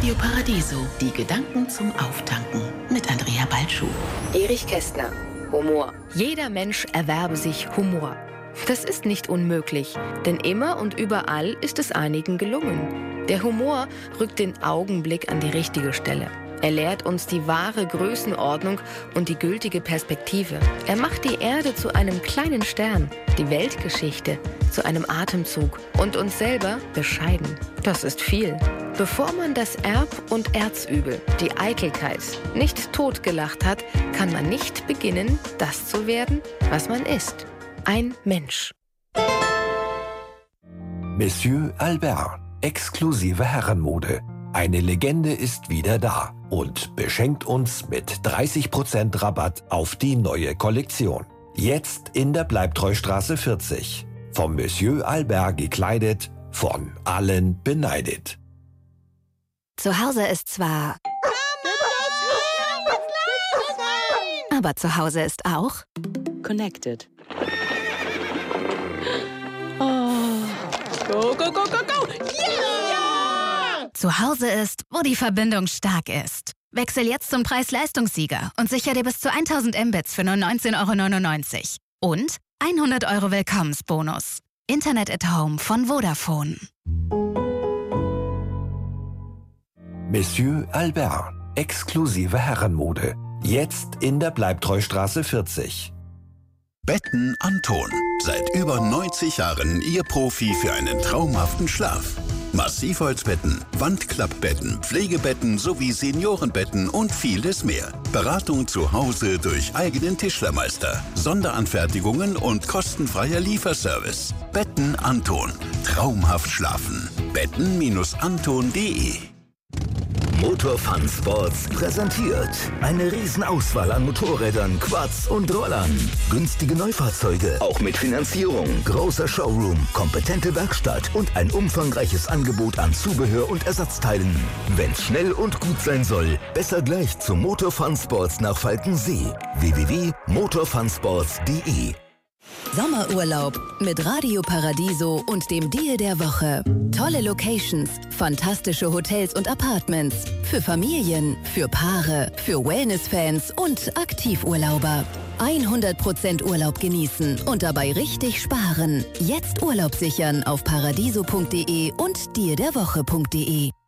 Radio Paradiso, die Gedanken zum Auftanken mit Andrea Balschuh. Erich Kästner, Humor. Jeder Mensch erwerbe sich Humor. Das ist nicht unmöglich, denn immer und überall ist es einigen gelungen. Der Humor rückt den Augenblick an die richtige Stelle. Er lehrt uns die wahre Größenordnung und die gültige Perspektive. Er macht die Erde zu einem kleinen Stern, die Weltgeschichte zu einem Atemzug und uns selber bescheiden. Das ist viel. Bevor man das Erb- und Erzübel, die Eitelkeit, nicht totgelacht hat, kann man nicht beginnen, das zu werden, was man ist. Ein Mensch. Monsieur Albert, exklusive Herrenmode. Eine Legende ist wieder da und beschenkt uns mit 30% Rabatt auf die neue Kollektion. Jetzt in der Bleibtreustraße 40. Vom Monsieur Albert gekleidet, von allen beneidet. Zu Hause ist zwar... Aber zu Hause ist auch... Connected. Oh. Go, go, go, go, go! Yeah! Zu Hause ist, wo die Verbindung stark ist. Wechsel jetzt zum Preis-Leistungssieger und sicher dir bis zu 1000 Mbits für nur 19,99 € und 100 € Willkommensbonus. Internet at Home von Vodafone. Monsieur Albert, exklusive Herrenmode. Jetzt in der Bleibtreustraße 40. Betten Anton. Seit über 90 Jahren Ihr Profi für einen traumhaften Schlaf. Massivholzbetten, Wandklappbetten, Pflegebetten sowie Seniorenbetten und vieles mehr. Beratung zu Hause durch eigenen Tischlermeister, Sonderanfertigungen und kostenfreier Lieferservice. Betten Anton. Traumhaft schlafen. Betten-anton.de. Motor Fun Sports präsentiert eine Riesenauswahl an Motorrädern, Quads und Rollern. Günstige Neufahrzeuge, auch mit Finanzierung. Großer Showroom, kompetente Werkstatt und ein umfangreiches Angebot an Zubehör und Ersatzteilen. Wenn's schnell und gut sein soll, besser gleich zu Motor Fun Sports nach Falkensee. www.motorfunsports.de. Sommerurlaub mit Radio Paradiso und dem Deal der Woche. Tolle Locations, fantastische Hotels und Apartments. Für Familien, für Paare, für Wellness-Fans und Aktivurlauber. 100% Urlaub genießen und dabei richtig sparen. Jetzt Urlaub sichern auf paradiso.de und dealderwoche.de.